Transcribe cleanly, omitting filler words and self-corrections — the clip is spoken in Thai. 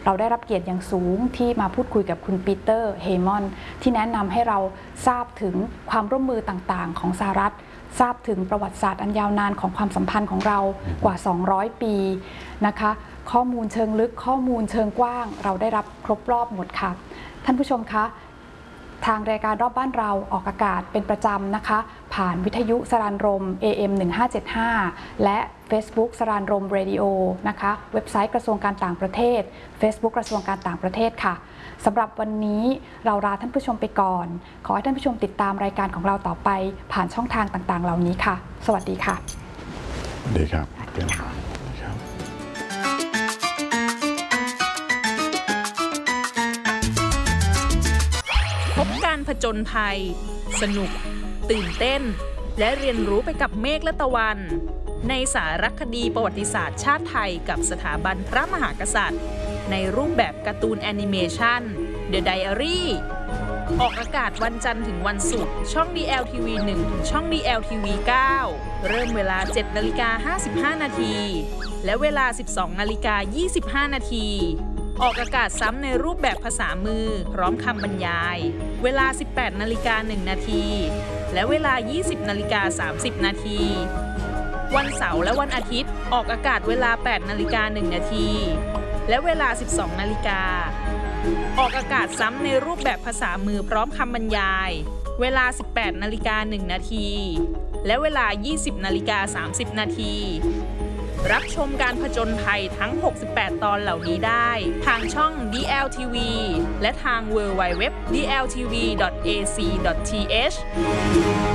เราได้รับเกียรติอย่างสูงที่มาพูดคุยกับคุณปีเตอร์เฮมอนที่แนะนำให้เราทราบถึงความร่วมมือต่างๆของสหรัฐทราบถึงประวัติศาสตร์อันยาวนานของความสัมพันธ์ของเรากว่า200 ปีนะคะข้อมูลเชิงลึกข้อมูลเชิงกว้างเราได้รับครบรอบหมดค่ะท่านผู้ชมคะทางรายการรอบบ้านเราออกอากาศเป็นประจำนะคะผ่านวิทยุสรานรม AM 1575และ Facebook สรานรมเรดิโอนะคะเว็บไซต์กระทรวงการต่างประเทศ Facebook กระทรวงการต่างประเทศค่ะสำหรับวันนี้เราลาท่านผู้ชมไปก่อนขอให้ท่านผู้ชมติดตามรายการของเราต่อไปผ่านช่องทางต่างๆเหล่านี้ค่ะสวัสดีค่ะดีครับพบการผจญภัยสนุกตื่นเต้นและเรียนรู้ไปกับเมฆและตะวันในสารคดีประวัติศาสตร์ชาติไทยกับสถาบันพระมหากษัตริย์ในรูปแบบการ์ตูนแอนิเมชัน The Diary ออกอากาศวันจันทร์ถึงวันศุกร์ช่อง DLTV 1 ถึงช่อง DLTV 9 เริ่มเวลา 7:55 นาทีและเวลา 12:25 นาทีออกอากาศซ้ำในรูปแบบภาษามือพร้อมคำบรรยายเวลา 18:01 นาทีและเวลา 20:30 นาทีวันเสาร์และวันอาทิตย์ออกอากาศเวลา 8:01 นาทีและเวลา 12 นาฬิกาออกอากาศซ้ำในรูปแบบภาษามือพร้อมคำบรรยายเวลา 18:01 นาทีและเวลา 20:30 นาทีรับชมการผจญภัยทั้ง 68 ตอนเหล่านี้ได้ทางช่อง DLTV และทาง www.dltv.ac.th